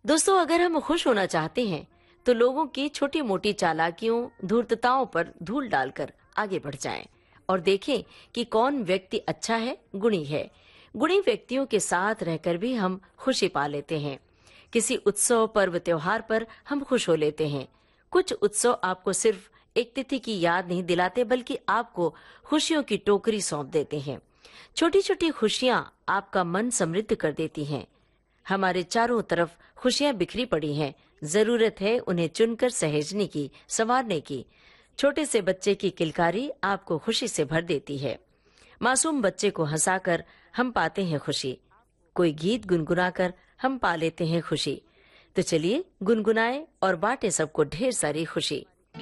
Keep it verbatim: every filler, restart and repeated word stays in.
दोस्तों, अगर हम खुश होना चाहते हैं तो लोगों की छोटी मोटी चालाकियों, धूर्तताओं पर धूल डालकर आगे बढ़ जाएं और देखें कि कौन व्यक्ति अच्छा है, गुणी है। गुणी व्यक्तियों के साथ रहकर भी हम खुशी पा लेते हैं। किसी उत्सव, पर्व, त्योहार पर हम खुश हो लेते हैं। कुछ उत्सव आपको सिर्फ एक तिथि की याद नहीं दिलाते, बल्कि आपको खुशियों की टोकरी सौंप देते हैं। छोटी छोटी खुशियां आपका मन समृद्ध कर देती हैं। हमारे चारों तरफ खुशियां बिखरी पड़ी हैं। जरूरत है उन्हें चुनकर सहेजने की, संवारने की। छोटे से बच्चे की किलकारी आपको खुशी से भर देती है। मासूम बच्चे को हंसाकर हम पाते हैं खुशी। कोई गीत गुनगुनाकर हम पा लेते हैं खुशी। तो चलिए गुनगुनाएं और बांटे सबको ढेर सारी खुशी।